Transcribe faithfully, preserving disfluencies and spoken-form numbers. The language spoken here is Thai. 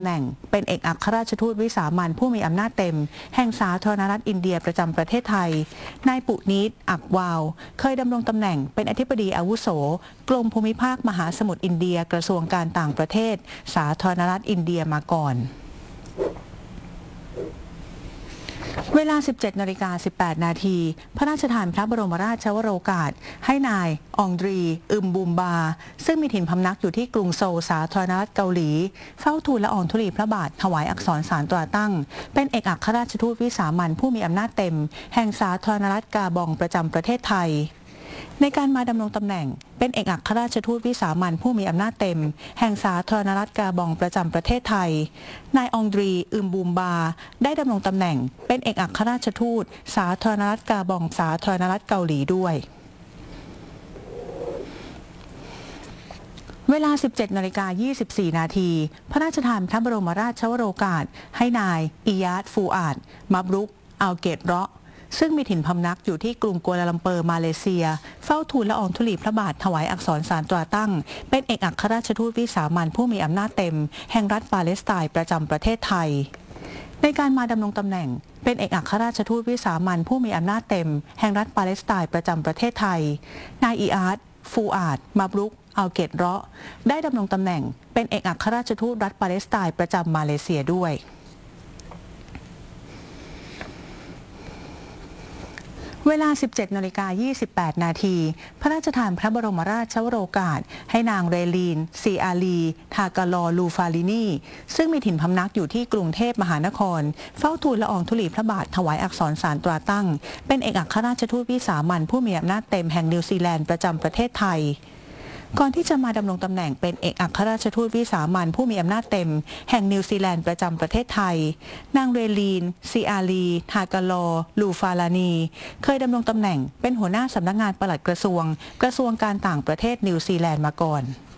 ตำแหน่งเป็นเอกอัครราชทูตวิสามัญผู้มีอำนาจเต็มแห่งสาธารณรัฐอินเดียประจำประเทศไทยนายปุนีต อักวาวเคยดำรงตำแหน่งเป็นอธิบดีอาวุโสกรมภูมิภาคมหาสมุทรอินเดียกระทรวงการต่างประเทศสาธารณรัฐอินเดียมาก่อนเวลา สิบเจ็ดนาฬิกาสิบแปดนาทีพระราชทานพระบรมราชวโรกาสให้นายองดรี อึมบูมบาซึ่งมีถิ่นพำนักอยู่ที่กรุงโซลสาธารณรัฐเกาหลีเฝ้าทูลละอองธุลีพระบาทถวายอักษรสารตราตั้งเป็นเอกอัครราชทูตวิสามัญผู้มีอำนาจเต็มแห่งสาธารณรัฐกาบองประจำประเทศไทยในการมาดำรงตำแหน่งเป็นเอกอัครราชทูตวิสามัญผู้มีอำนาจเต็มแห่งสาธารณรัฐกาบองประจำประเทศไทยนายองดรี อึมบูมบาได้ดำรงตำแหน่งเป็นเอกอัครราชทูตสาธารณรัฐกาบองสาธารณรัฐเกาหลีด้วยเวลา สิบเจ็ดนาฬิกายี่สิบสี่นาทีพระราชทานพระบรมราชวโรกาสให้นายอิยาด ฟูอาด มับรุก อัลเกตเราะซึ่งมีถิ่นพำนักอยู่ที่กรุงกัวลาลัมเปอร์มาเลเซียเฝ้าทูลละอองธุลีพระบาทถวายอักษรสารตราตั้งเป็นเอกอัครราชทูตวิสามัญผู้มีอำนาจเต็มแห่งรัฐปาเลสไตน์ประจำประเทศไทยในการมาดำรงตำแหน่งเป็นเอกอัครราชทูตวิสามัญผู้มีอำนาจเต็มแห่งรัฐปาเลสไตน์ประจำประเทศไทยนายอิอาด ฟูอาด มับรุก อัลเกตเราะได้ดำรงตำแหน่งเป็นเอกอัครราชทูตรัฐปาเลสไตน์ประจำมาเลเซียด้วยเวลา สิบเจ็ดนาฬิกายี่สิบแปดนาทีพระราชทานพระบรมราชวโรกาสให้นางเรลีน ซีอาลี ทากาลอ ลูฟาลินีซึ่งมีถิ่นพำนักอยู่ที่กรุงเทพมหานครเฝ้าทูลละอองธุลีพระบาทถวายอักษรสารตราตั้งเป็นเอกอัครราชทูตวิสามัญผู้มีอำนาจเต็มแห่งนิวซีแลนด์ประจำประเทศไทยก่อนที่จะมาดำรงตำแหน่งเป็นเอกอัครราชทูตวิสามัญผู้มีอำนาจเต็มแห่งนิวซีแลนด์ประจำประเทศไทยนางเรลีน ซีอาลี ทากาลอ ลูฟาลานีเคยดำรงตำแหน่งเป็นหัวหน้าสำนักงานปลัดกระทรวงกระทรวงการต่างประเทศนิวซีแลนด์มาก่อน